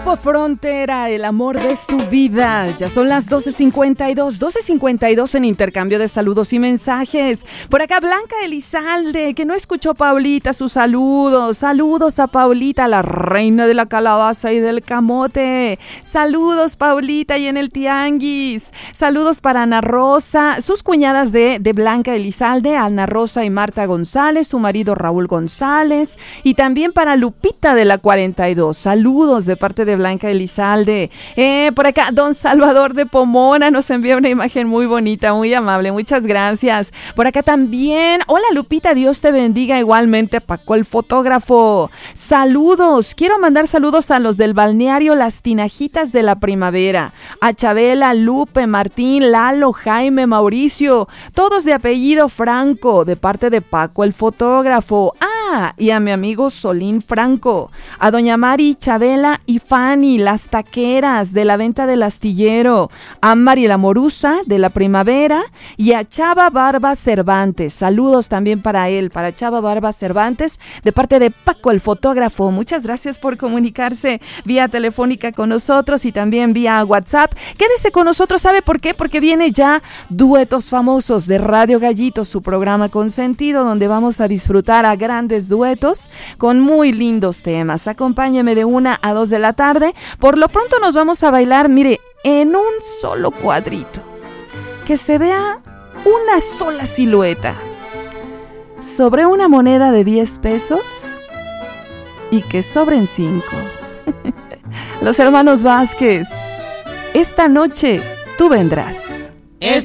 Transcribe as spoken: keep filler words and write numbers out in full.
Grupo Frontera, el amor de su vida. Ya son las doce cincuenta y dos, doce cincuenta y dos en intercambio de saludos y mensajes. Por acá Blanca Elizalde, que no escuchó Paulita sus saludos. Saludos a Paulita, la reina de la calabaza y del camote. Saludos, Paulita, y en el tianguis. Saludos para Ana Rosa, sus cuñadas de, de Blanca Elizalde, Ana Rosa y Marta González, su marido Raúl González, y también para Lupita de la cuarenta y dos. Saludos de parte de Blanca Elizalde. Eh, por acá, don Salvador de Pomona nos envía una imagen muy bonita, muy amable. Muchas gracias. Por acá también. Hola, Lupita, Dios te bendiga igualmente. Paco el fotógrafo. Saludos. Quiero mandar saludos a los del balneario Las Tinajitas de la Primavera. A Chabela, Lupe, Martín, Lalo, Jaime, Mauricio. Todos de apellido Franco, de parte de Paco el fotógrafo. Ah, y a mi amigo Solín Franco. A doña Mari, Chabela y Fanny, las taqueras de la venta del astillero, a Mari la Morusa de la Primavera y a Chava Barba Cervantes. Saludos también para él, para Chava Barba Cervantes, de parte de Paco el fotógrafo. Muchas gracias por comunicarse vía telefónica con nosotros y también vía WhatsApp. Quédese con nosotros, ¿sabe por qué? Porque viene ya Duetos Famosos de Radio Gallitos, su programa consentido, donde vamos a disfrutar a grandes duetos con muy lindos temas. Acompáñeme de una a dos de la tarde. Por lo pronto nos vamos a bailar, mire, en un solo cuadrito. Que se vea una sola silueta sobre una moneda de diez pesos y que sobren cinco. Los hermanos Vázquez, esta noche tú vendrás.